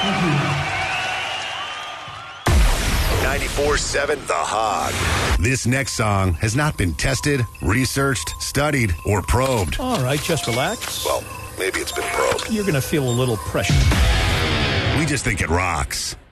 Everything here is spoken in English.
94.7 The Hog. This next song has not been tested, researched, studied, or probed. All right, just relax. Well, maybe it's been probed. You're going to feel a little pressure. We just think it rocks.